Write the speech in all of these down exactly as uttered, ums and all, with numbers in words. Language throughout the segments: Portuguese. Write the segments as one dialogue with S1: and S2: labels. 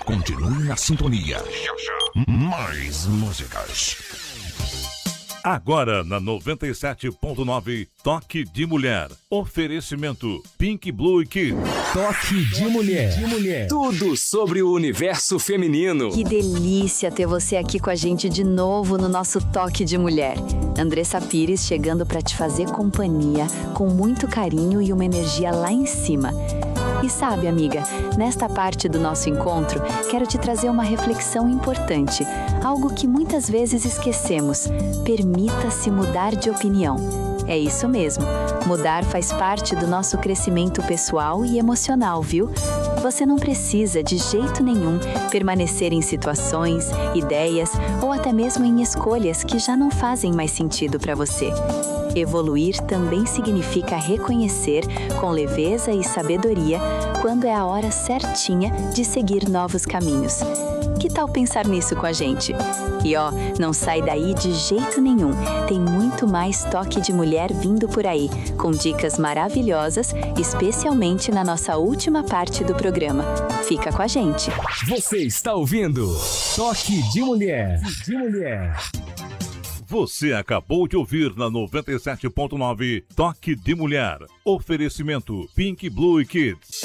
S1: Continue na sintonia. Já, já. Mais músicas. Agora na noventa e sete ponto nove, Toque de Mulher. Oferecimento Pink Blue Kids.
S2: Toque de Mulher. de Mulher. Tudo sobre o universo feminino.
S3: Que delícia ter você aqui com a gente de novo no nosso Toque de Mulher. Andressa Pires chegando para te fazer companhia com muito carinho e uma energia lá em cima. E sabe, amiga, nesta parte do nosso encontro, quero te trazer uma reflexão importante, algo que muitas vezes esquecemos. Permita-se mudar de opinião. É isso mesmo, mudar faz parte do nosso crescimento pessoal e emocional, viu? Você não precisa, de jeito nenhum, permanecer em situações, ideias ou até mesmo em escolhas que já não fazem mais sentido para você. Evoluir também significa reconhecer, com leveza e sabedoria, quando é a hora certinha de seguir novos caminhos. Que tal pensar nisso com a gente? E ó, não sai daí de jeito nenhum. Tem muito mais Toque de Mulher vindo por aí, com dicas maravilhosas, especialmente na nossa última parte do programa. Fica com a gente.
S2: Você está ouvindo Toque de Mulher. De Mulher.
S1: Você acabou de ouvir na noventa e sete ponto nove, Toque de Mulher. Oferecimento Pink Blue Kids.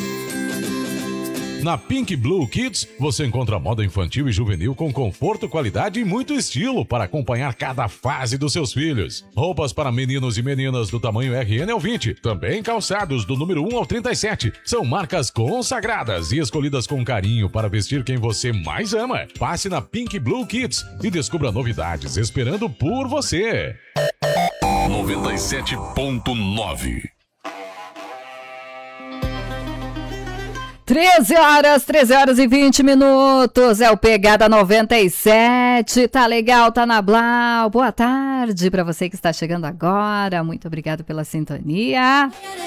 S4: Na Pink Blue Kids, você encontra moda infantil e juvenil com conforto, qualidade e muito estilo para acompanhar cada fase dos seus filhos. Roupas para meninos e meninas do tamanho R N ao vinte, também calçados do número um ao trinta e sete. São marcas consagradas e escolhidas com carinho para vestir quem você mais ama. Passe na Pink Blue Kids e descubra novidades esperando por você.
S1: noventa e sete ponto nove.
S5: treze horas, treze horas e vinte minutos, é o Pegada noventa e sete, tá legal, tá na Blau, boa tarde para você que está chegando agora, muito obrigado pela sintonia.